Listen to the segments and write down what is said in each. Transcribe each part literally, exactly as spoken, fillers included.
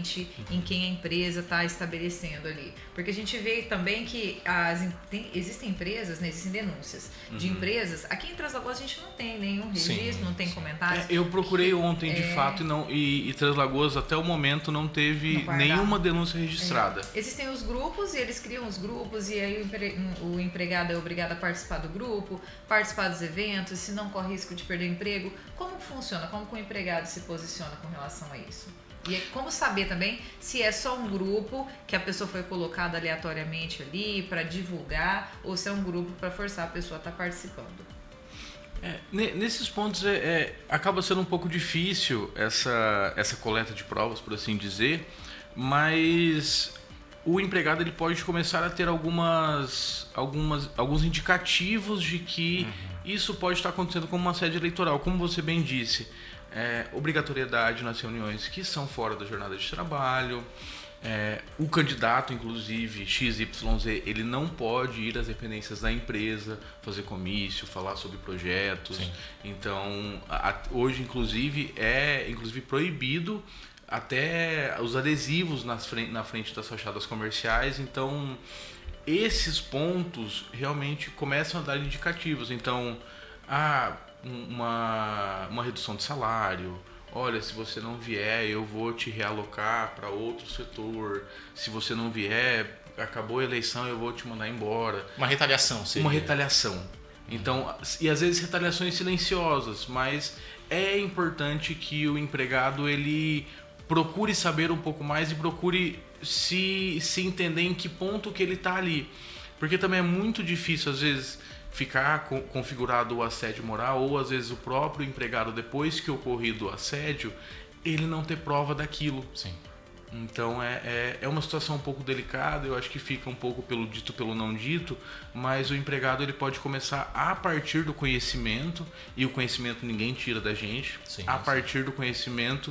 realmente em quem a empresa está estabelecendo ali. Porque a gente vê também que as, tem, existem empresas, né, existem denúncias uhum. de empresas. Aqui em Três Lagoas a gente não tem nenhum registro, sim, não tem sim. comentários. É, eu procurei ontem, é... de fato, e, não, e, e Três Lagoas até o momento não teve nenhuma denúncia registrada. É. Existem os grupos e eles criam os grupos e aí o, empre, o empregado é obrigado a participar do grupo, participar dos eventos, se não corre risco de perder o emprego. Como funciona? Como que o empregado se posiciona com relação a isso? E é como saber também se é só um grupo que a pessoa foi colocada aleatoriamente ali para divulgar ou se é um grupo para forçar a pessoa a estar participando. É, nesses pontos é, é, acaba sendo um pouco difícil essa, essa coleta de provas, por assim dizer, mas o empregado ele pode começar a ter algumas, algumas, alguns indicativos de que uhum. isso pode estar acontecendo como uma sede eleitoral, como você bem disse. É, obrigatoriedade nas reuniões que são fora da jornada de trabalho, é, o candidato, inclusive, X Y Z, ele não pode ir às dependências da empresa, fazer comício, falar sobre projetos. Sim. Então, a, hoje, inclusive, é inclusive proibido até os adesivos nas frente, na frente das fachadas comerciais. Então, esses pontos realmente começam a dar indicativos. Então, a Uma, uma redução de salário, olha, se você não vier eu vou te realocar para outro setor, se você não vier, acabou a eleição, eu vou te mandar embora. Uma retaliação, seria. Uma retaliação. Então, e às vezes retaliações silenciosas, mas é importante que o empregado ele procure saber um pouco mais e procure se, se entender em que ponto que ele está ali. Porque também é muito difícil, às vezes, ficar configurado o assédio moral ou às vezes o próprio empregado, depois que ocorrido o assédio, ele não ter prova daquilo. Sim. Então é, é, é uma situação um pouco delicada, eu acho que fica um pouco pelo dito pelo não dito, mas o empregado ele pode começar a partir do conhecimento, e o conhecimento ninguém tira da gente, sim, a sim. partir do conhecimento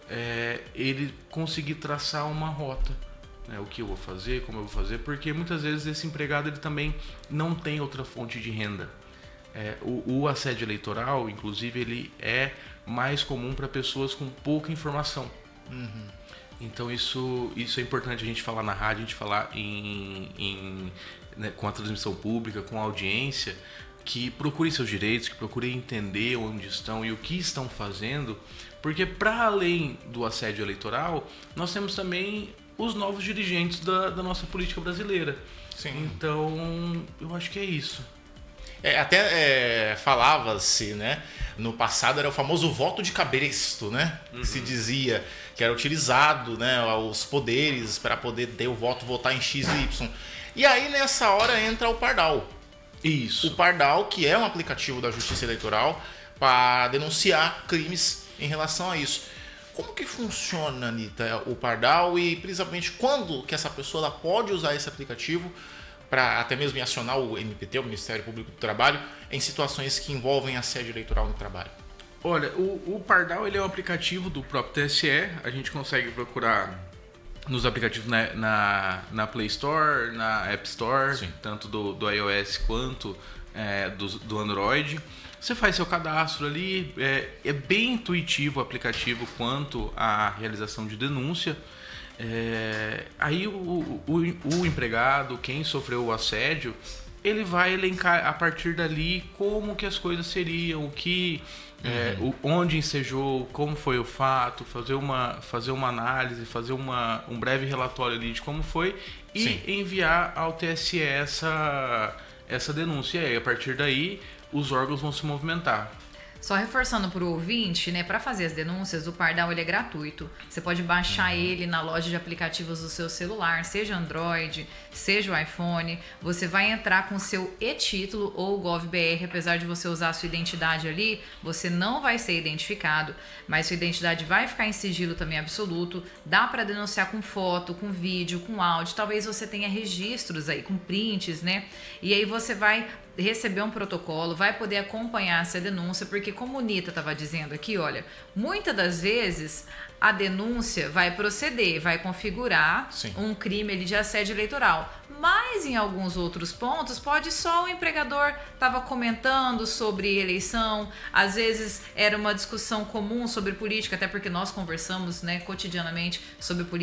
é, ele conseguir traçar uma rota. É, o que eu vou fazer, como eu vou fazer, porque muitas vezes esse empregado ele também não tem outra fonte de renda. É, o, o assédio eleitoral, inclusive, ele é mais comum para pessoas com pouca informação. Uhum. Então isso, isso é importante a gente falar na rádio, a gente falar em, em, né, com a transmissão pública, com a audiência, que procurem seus direitos, que procurem entender onde estão e o que estão fazendo, porque para além do assédio eleitoral, nós temos também os novos dirigentes da, da nossa política brasileira. Sim. Então, eu acho que é isso. É, até é, falava-se, né? No passado era o famoso voto de cabresto, né? Uhum. Que se dizia que era utilizado, né, os poderes para poder ter o voto, votar em X e Y. E aí, nessa hora, entra o Pardal. Isso. O Pardal, que é um aplicativo da Justiça Eleitoral para denunciar crimes em relação a isso. Como que funciona, Anitta, o Pardal e principalmente quando que essa pessoa ela pode usar esse aplicativo para até mesmo acionar o M P T, o Ministério Público do Trabalho, em situações que envolvem assédio eleitoral no trabalho? Olha, o, o Pardal ele é um aplicativo do próprio T S E, a gente consegue procurar nos aplicativos na, na, na Play Store, na App Store, sim, tanto do, do iOS quanto é, do, do Android. Você faz seu cadastro ali, é, é bem intuitivo o aplicativo quanto à realização de denúncia. É, aí o, o, o empregado, quem sofreu o assédio, ele vai elencar a partir dali como que as coisas seriam, o que, uhum. é, o, onde ensejou, como foi o fato, fazer uma, fazer uma análise, fazer uma, um breve relatório ali de como foi e sim, enviar ao T S E essa, essa denúncia. E aí, a partir daí, os órgãos vão se movimentar. Só reforçando para o ouvinte, né, para fazer as denúncias, o Pardal ele é gratuito. Você pode baixar ele na loja de aplicativos do seu celular, seja Android, seja o iPhone. Você vai entrar com o seu e-título ou GovBR, apesar de você usar a sua identidade ali, você não vai ser identificado, mas sua identidade vai ficar em sigilo também absoluto. Dá para denunciar com foto, com vídeo, com áudio. Talvez você tenha registros aí, com prints, né? E aí você vai receber um protocolo, vai poder acompanhar essa denúncia, porque como o Nita estava dizendo aqui, olha, muitas das vezes a denúncia vai proceder, vai configurar sim, um crime ali de assédio eleitoral, mas em alguns outros pontos pode só o empregador estava comentando sobre eleição, às vezes era uma discussão comum sobre política, até porque nós conversamos, né, cotidianamente sobre política,